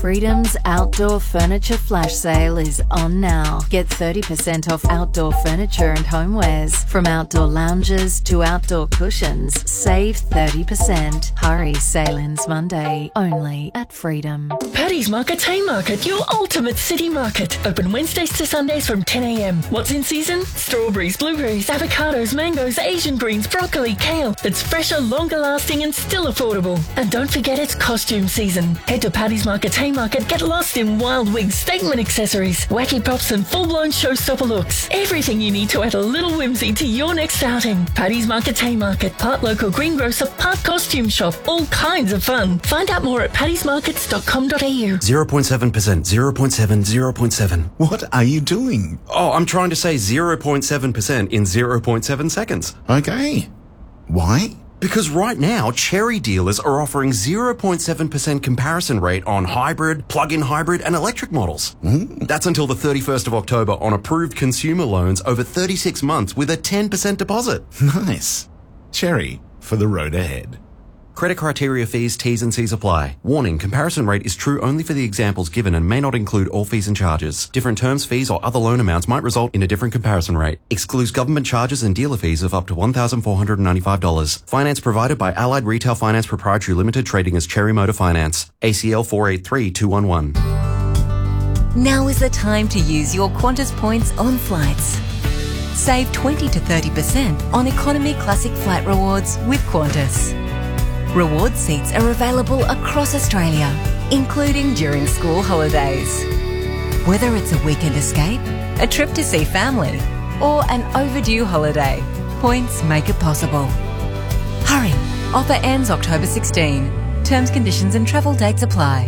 Freedom's outdoor furniture flash sale is on now. Get 30% off outdoor furniture and homewares. From outdoor lounges to outdoor cushions, save 30%. Hurry, sale ends Monday, only at Freedom. Paddy's Market Haymarket, your ultimate city market. Open Wednesdays to Sundays from 10 a.m. What's in season? Strawberries, blueberries, avocados, mangoes, Asian greens, broccoli, kale. It's fresher, longer lasting and still affordable. And don't forget it's costume season. Head to Paddy's Market Haymarket, get lost in wild wigs, statement accessories, wacky props and full-blown showstopper looks. Everything you need to add a little whimsy to your next outing. Paddy's Market Haymarket, part local greengrocer, part costume shop, all kinds of fun. Find out more at paddysmarkets.com.au. 0.7%, 0.7, 0.7. What are you doing? Oh, I'm trying to say 0.7% in 0.7 seconds. Okay. Why? Because right now, Cherry dealers are offering 0.7% comparison rate on hybrid, plug-in hybrid and electric models. That's until the 31st of October on approved consumer loans over 36 months with a 10% deposit. Nice. Cherry, for the road ahead. Credit criteria, fees, T's and C's apply. Warning, comparison rate is true only for the examples given and may not include all fees and charges. Different terms, fees or other loan amounts might result in a different comparison rate. Excludes government charges and dealer fees of up to $1,495. Finance provided by Allied Retail Finance Proprietary Limited, trading as Cherry Motor Finance. ACL 483211. Now is the time to use your Qantas points on flights. Save 20 to 30% on Economy Classic Flight Rewards with Qantas. Reward seats are available across Australia, including during school holidays. Whether it's a weekend escape, a trip to see family, or an overdue holiday, points make it possible. Hurry! Offer ends October 16. Terms, conditions and travel dates apply.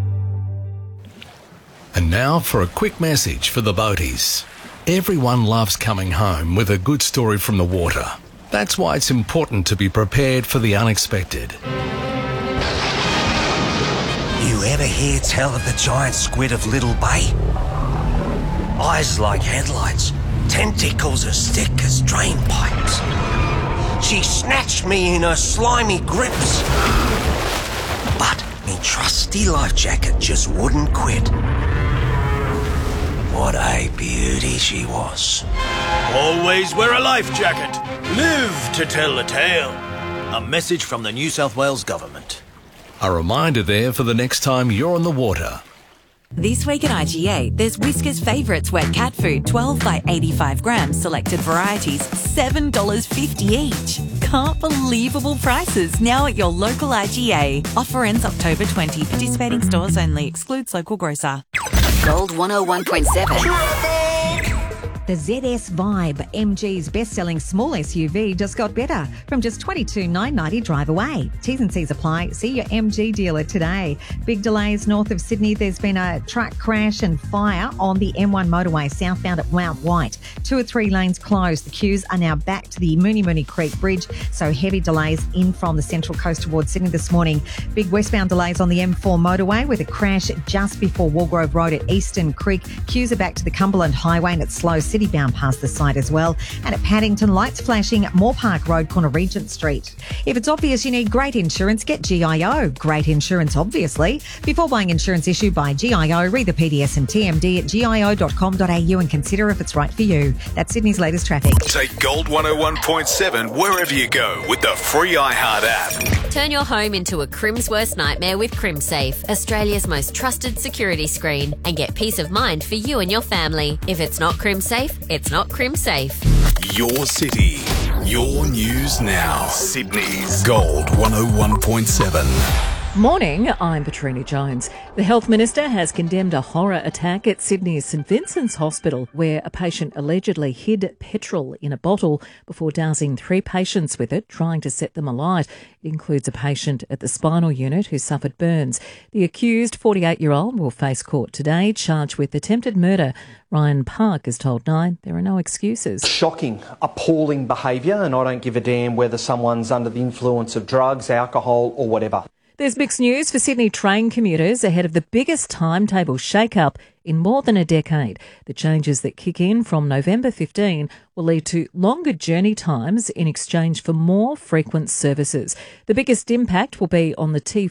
And now for a quick message for the boaties. Everyone loves coming home with a good story from the water. That's why it's important to be prepared for the unexpected. You ever hear tell of the giant squid of Little Bay? Eyes like headlights, tentacles as thick as drain pipes. She snatched me in her slimy grips. But me trusty life jacket just wouldn't quit. What a beauty she was. Always wear a life jacket. Live to tell the tale. A message from the New South Wales Government. A reminder there for the next time you're on the water. This week at IGA, there's Whiskas Favourites wet cat food, 12 by 85 grams, selected varieties, $7.50 each. Can't believable prices now at your local IGA. Offer ends October 20. Participating stores only. Excludes local grocer. Gold 101.7. The ZS Vibe, MG's best-selling small SUV, just got better from just $22,990 drive away. T's and C's apply. See your MG dealer today. Big delays north of Sydney. There's been a truck crash and fire on the M1 motorway southbound at Mount White. 2 or 3 lanes closed. The queues are now back to the Mooney Creek Bridge, so heavy delays in from the Central Coast towards Sydney this morning. Big westbound delays on the M4 motorway with a crash just before Walgrove Road at Eastern Creek. Queues are back to the Cumberland Highway and it's slow city-bound past the site as well. And at Paddington, lights flashing at Moore Park Road, corner Regent Street. If it's obvious you need great insurance, get GIO. Great insurance, obviously. Before buying insurance issued by GIO, read the PDS and TMD at gio.com.au and consider if it's right for you. That's Sydney's latest traffic. Take Gold 101.7 wherever you go with the free iHeart app. Turn your home into a Crim's worst nightmare with CrimSafe, Australia's most trusted security screen, and get peace of mind for you and your family. If it's not CrimSafe, it's not CrimSafe. Your city, your news now. Sydney's Gold 101.7. Morning, I'm Petrina Jones. The Health Minister has condemned a horror attack at Sydney's St Vincent's Hospital where a patient allegedly hid petrol in a bottle before dousing 3 patients with it, trying to set them alight. It includes a patient at the spinal unit who suffered burns. The accused, 48-year-old, will face court today, charged with attempted murder. Ryan Park has told Nine there are no excuses. Shocking, appalling behaviour, and I don't give a damn whether someone's under the influence of drugs, alcohol or whatever. There's mixed news for Sydney train commuters ahead of the biggest timetable shake-up in more than a decade. The changes that kick in from November 15 will lead to longer journey times in exchange for more frequent services. The biggest impact will be on the